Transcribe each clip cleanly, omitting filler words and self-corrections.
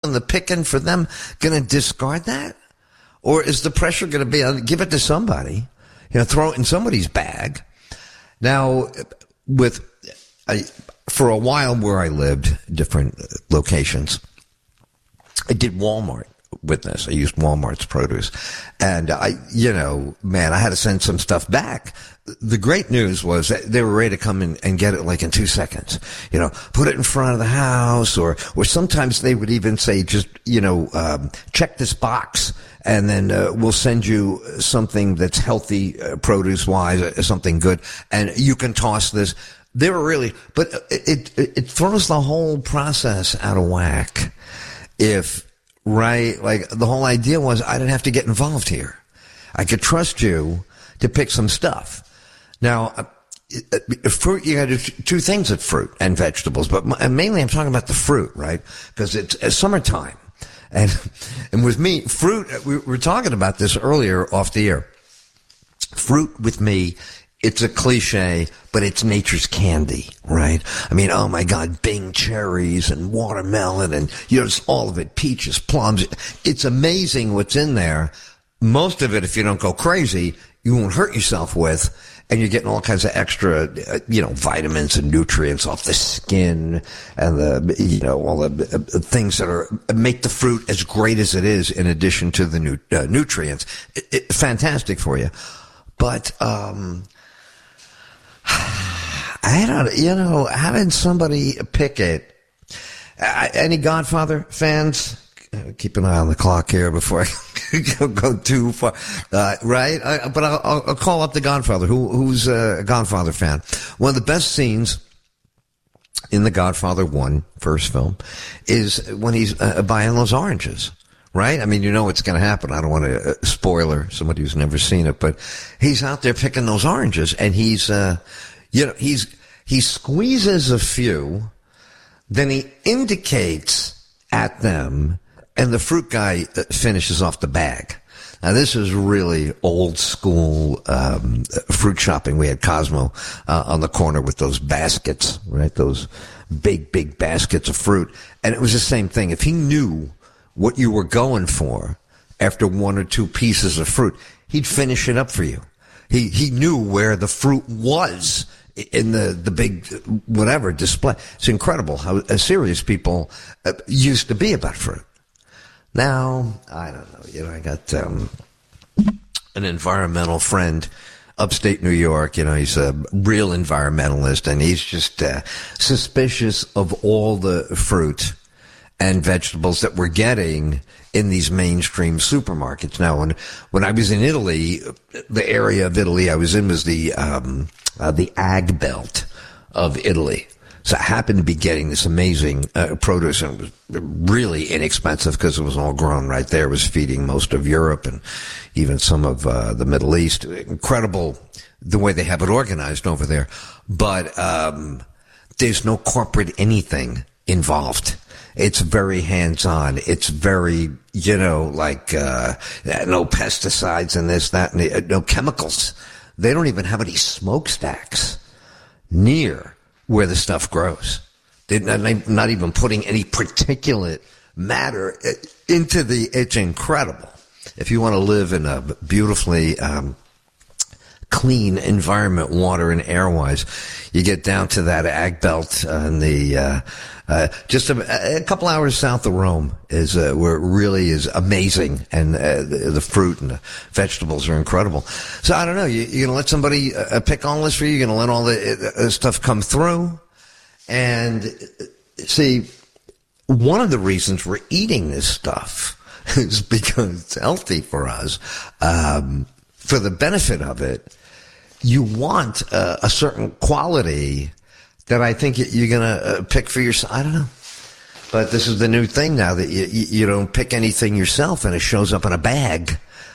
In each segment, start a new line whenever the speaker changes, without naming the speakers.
doing the picking for them going to discard that? Or is the pressure going to be, give it to somebody, throw it in somebody's bag? Now, for a while where I lived, different locations, I did Walmart with this. I used Walmart's produce. And I had to send some stuff back. The great news was that they were ready to come in and get it like in 2 seconds. Put it in front of the house, or sometimes they would even say, just, check this box and then we'll send you something that's healthy, produce-wise, something good, and you can toss this. They were really, but it throws the whole process out of whack. Like the whole idea was I didn't have to get involved here. I could trust you to pick some stuff. Now, fruit, you got to do two things with fruit and vegetables, but mainly I'm talking about the fruit, right? Because it's summertime. And with me, fruit, we were talking about this earlier off the air. Fruit with me, it's a cliche, but it's nature's candy, right? I mean, oh my God, Bing cherries and watermelon and, just all of it, peaches, plums. It's amazing what's in there. Most of it, if you don't go crazy, you won't hurt yourself with, and you're getting all kinds of extra, vitamins and nutrients off the skin and all the things that make the fruit as great as it is in addition to the nutrients. Fantastic for you. But, I don't, having somebody pick it. Any Godfather fans? Keep an eye on the clock here before I go too far. Right? But I'll call up the Godfather. Who's a Godfather fan? One of the best scenes in The Godfather 1, first film, is when he's buying those oranges. Right? I mean, what's going to happen. I don't want to spoiler somebody who's never seen it, but he's out there picking those oranges, and he squeezes a few, then he indicates at them, and the fruit guy finishes off the bag. Now, this is really old school fruit shopping. We had Cosmo on the corner with those baskets, right? Those big baskets of fruit, and it was the same thing. If he knew what you were going for after one or two pieces of fruit, he'd finish it up for you. He knew where the fruit was in the big whatever display. It's incredible how serious people used to be about fruit. Now, I don't know. I got an environmental friend upstate New York. He's a real environmentalist, and he's just suspicious of all the fruit and vegetables that we're getting in these mainstream supermarkets. Now, when I was in Italy, the area of Italy I was in was the ag belt of Italy. So I happened to be getting this amazing produce, and it was really inexpensive because it was all grown right there. It was feeding most of Europe and even some of the Middle East. Incredible the way they have it organized over there. But there's no corporate anything involved. It's very hands-on. It's very, no pesticides and this, that, and no chemicals. They don't even have any smokestacks near where the stuff grows. They're not even putting any particulate matter into it's incredible. If you want to live in a beautifully clean environment, water and air-wise, you get down to that ag belt and just a couple hours south of Rome is where it really is amazing, and the fruit and the vegetables are incredible. So I don't know, you're gonna let somebody pick all this for you? You're gonna let all the stuff come through? And see, one of the reasons we're eating this stuff is because it's healthy for us. For the benefit of it, you want a certain quality that I think you're going to pick for yourself. I don't know. But this is the new thing now, that you don't pick anything yourself and it shows up in a bag.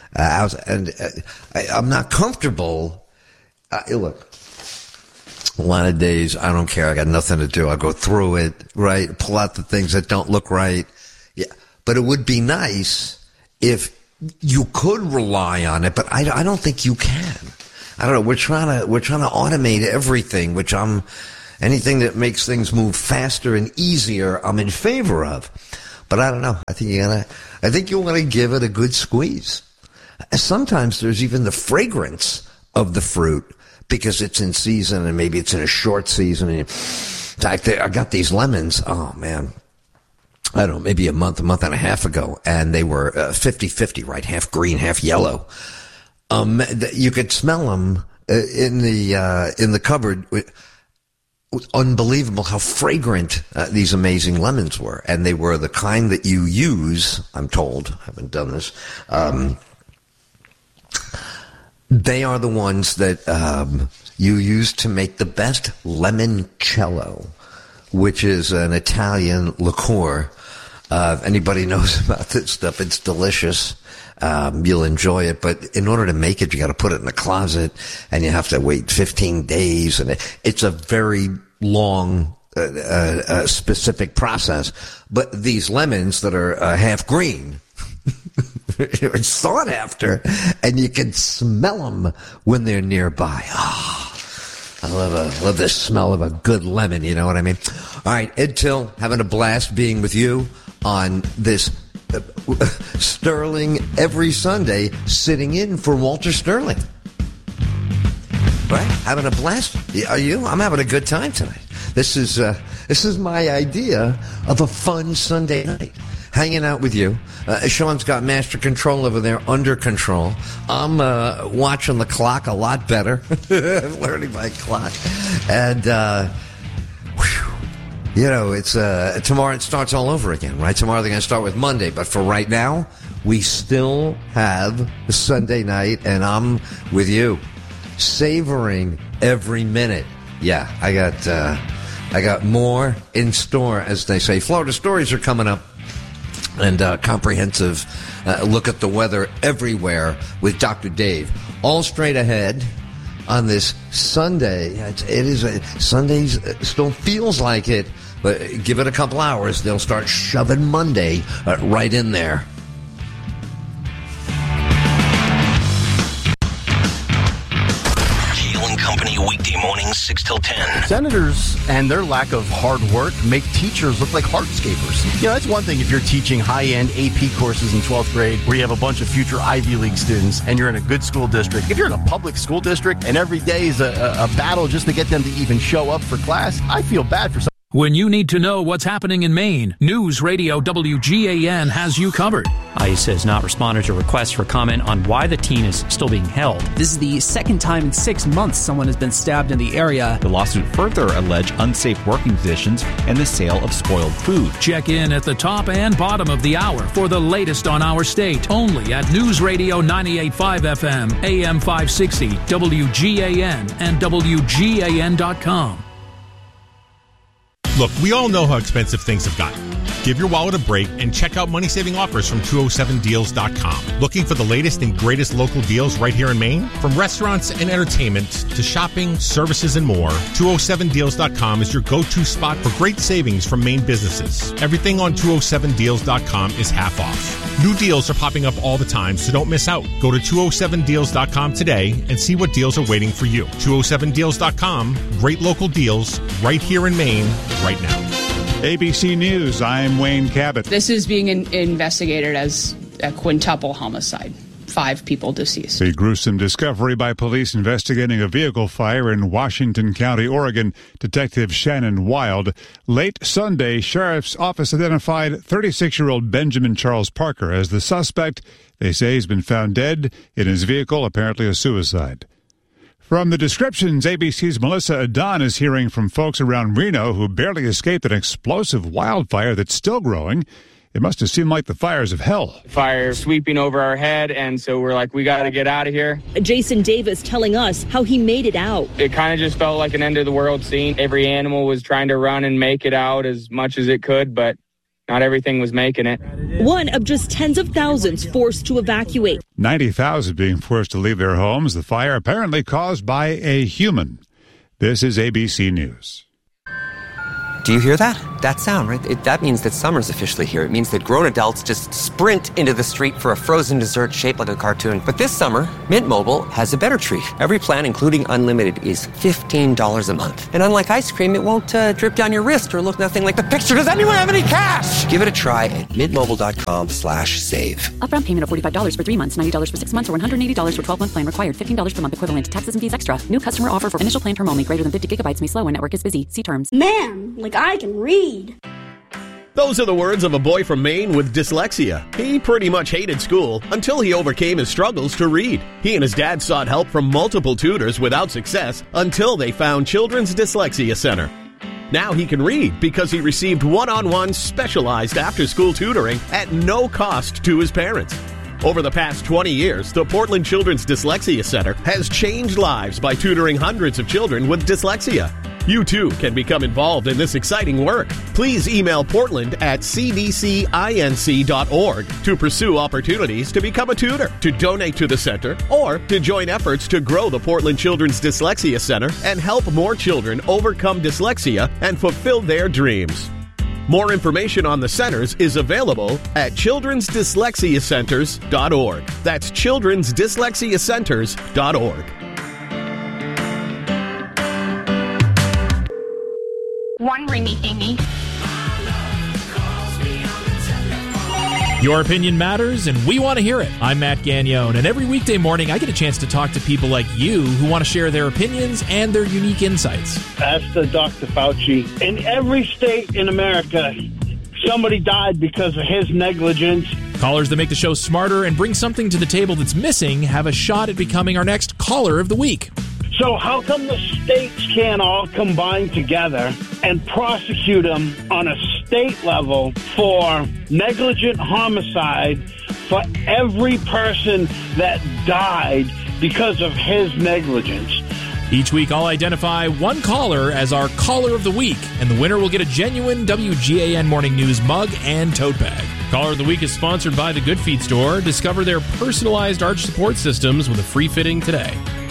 I'm not comfortable. Look, a lot of days I don't care. I got nothing to do. I'll go through it, right? Pull out the things that don't look right. Yeah. But it would be nice if you could rely on it, but I don't think you can. I don't know. We're trying to automate everything, which anything that makes things move faster and easier, I'm in favor of. But I don't know. I think you want to give it a good squeeze. Sometimes there's even the fragrance of the fruit because it's in season and maybe it's in a short season. And I got these lemons. Oh, man. I don't know, maybe a month and a half ago, and they were 50-50, right? Half green, half yellow. You could smell them in the cupboard. It was unbelievable how fragrant these amazing lemons were. And they were the kind that you use, I'm told, I haven't done this, they are the ones that you use to make the best limoncello, which is an Italian liqueur. If anybody knows about this stuff, it's delicious. You'll enjoy it, but in order to make it, you got to put it in the closet, and you have to wait 15 days, and it's a very long, specific process. But these lemons that are half green, are sought after, and you can smell them when they're nearby. I love the smell of a good lemon, you know what I mean? All right, Ed Till, having a blast being with you on this Sterling every Sunday, sitting in for Walter Sterling. Right? Having a blast? Are you? I'm having a good time tonight. This is my idea of a fun Sunday night. Hanging out with you. Sean's got master control over there, under control. I'm watching the clock a lot better. Learning my clock. And, it's tomorrow it starts all over again, right? Tomorrow they're going to start with Monday. But for right now, we still have Sunday night, and I'm with you, savoring every minute. Yeah, I got more in store, as they say. Florida Stories are coming up. And comprehensive look at the weather everywhere with Dr. Dave. All straight ahead on this Sunday. Sundays still feels like it, but give it a couple hours, they'll start shoving Monday right in there.
Company weekday mornings 6 till 10.
Senators and their lack of hard work make teachers look like hardscapers. That's one thing if you're teaching high-end AP courses in 12th grade where you have a bunch of future Ivy League students and you're in a good school district. If you're in a public school district and every day is a battle just to get them to even show up for class, I feel bad for some.
When you need to know what's happening in Maine, News Radio WGAN has you covered.
ICE has not responded to requests for comment on why the teen is still being held.
This is the second time in 6 months someone has been stabbed in the area.
The lawsuit further alleged unsafe working conditions and the sale of spoiled food.
Check in at the top and bottom of the hour for the latest on our state, only at News Radio 98.5 FM, AM 560, WGAN, and WGAN.com.
Look, we all know how expensive things have gotten. Give your wallet a break and check out money-saving offers from 207deals.com. Looking for the latest and greatest local deals right here in Maine? From restaurants and entertainment to shopping, services, and more, 207deals.com is your go-to spot for great savings from Maine businesses. Everything on 207deals.com is half off. New deals are popping up all the time, so don't miss out. Go to 207deals.com today and see what deals are waiting for you. 207deals.com, great local deals right here in Maine, right now.
ABC News, I'm Wayne Cabot.
This is being investigated as a quintuple homicide. 5 people deceased.
The gruesome discovery by police investigating a vehicle fire in Washington County, Oregon. Detective Shannon Wild. Late Sunday, Sheriff's Office identified 36-year-old Benjamin Charles Parker as the suspect. They say he's been found dead in his vehicle, apparently a suicide. From the descriptions, ABC's Melissa Adon is hearing from folks around Reno who barely escaped an explosive wildfire that's still growing. It must have seemed like the fires of hell.
Fire sweeping over our head, and so we're like, we got to get out of here.
Jason Davis telling us how he made it out.
It kind of just felt like an end-of-the-world scene. Every animal was trying to run and make it out as much as it could, but not everything was making it.
One of just tens of thousands forced to evacuate.
90,000 being forced to leave their homes. The fire apparently caused by a human. This is ABC News.
Do you hear that? That sound, right? That means that summer's officially here. It means that grown adults just sprint into the street for a frozen dessert shaped like a cartoon. But this summer, Mint Mobile has a better treat. Every plan, including unlimited, is $15 a month. And unlike ice cream, it won't drip down your wrist or look nothing like the picture. Does anyone have any cash? Give it a try at mintmobile.com/save.
Upfront payment of $45 for 3 months, $90 for 6 months, or $180 for 12-month plan required. $15 per month equivalent to taxes and fees extra. New customer offer for initial plan term only. Greater than 50 gigabytes may slow when network is busy. See terms.
Man, like I can read.
Those are the words of a boy from Maine with dyslexia. He pretty much hated school until he overcame his struggles to read. He and his dad sought help from multiple tutors without success until they found Children's Dyslexia Center. Now he can read because he received one-on-one specialized after-school tutoring at no cost to his parents. Over the past 20 years, the Portland Children's Dyslexia Center has changed lives by tutoring hundreds of children with dyslexia. You too can become involved in this exciting work. Please email portland@cdcinc.org to pursue opportunities to become a tutor, to donate to the center, or to join efforts to grow the Portland Children's Dyslexia Center and help more children overcome dyslexia and fulfill their dreams. More information on the centers is available at childrensdyslexiacenters.org. That's childrensdyslexiacenters.org.
One ringy dingy.
Your opinion matters, and we want to hear it. I'm Matt Gagnone, and every weekday morning I get a chance to talk to people like you who want to share their opinions and their unique insights.
Ask Dr. Fauci. In every state in America, somebody died because of his negligence.
Callers that make the show smarter and bring something to the table that's missing have a shot at becoming our next Caller of the Week.
So how come the states can't all combine together and prosecute him on a state level for negligent homicide for every person that died because of his negligence?
Each week, I'll identify one caller as our Caller of the Week, and the winner will get a genuine WGAN Morning News mug and tote bag. Caller of the Week is sponsored by the Good Feet Store. Discover their personalized arch support systems with a free fitting today.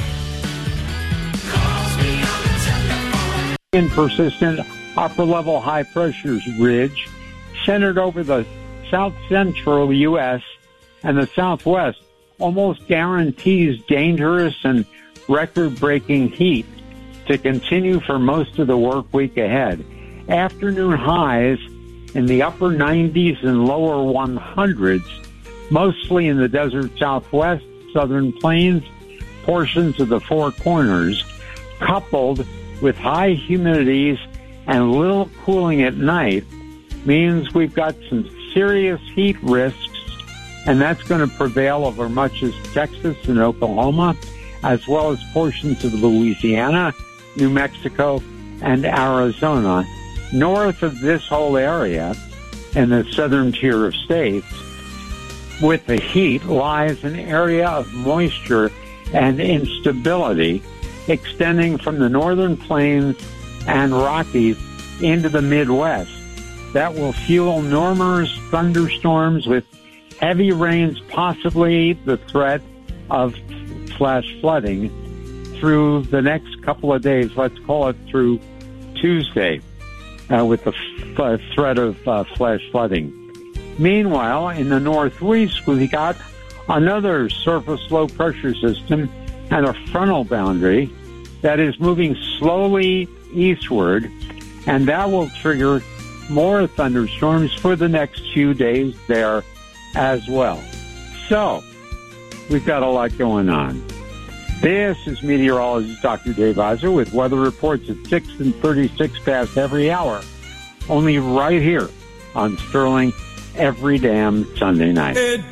Persistent upper-level high-pressure ridge centered over the south-central U.S. and the Southwest almost guarantees dangerous and record-breaking heat to continue for most of the work week ahead. Afternoon highs in the upper 90s and lower 100s, mostly in the desert Southwest, Southern Plains, portions of the Four Corners, coupled with high humidities and little cooling at night, means we've got some serious heat risks, and that's going to prevail over much of Texas and Oklahoma, as well as portions of Louisiana, New Mexico, and Arizona. North of this whole area, in the southern tier of states, with the heat lies an area of moisture and instability extending from the northern plains and Rockies into the Midwest. That will fuel enormous thunderstorms with heavy rains, possibly the threat of flash flooding through the next couple of days. Let's call it through Tuesday, with the threat of flash flooding. Meanwhile, in the northwest, we got another surface low-pressure system and a frontal boundary that is moving slowly eastward, and that will trigger more thunderstorms for the next few days there as well. So, we've got a lot going on. This is meteorologist Dr. Dave Ozer with weather reports at 6 and 36 past every hour, only right here on Sterling every damn Sunday night.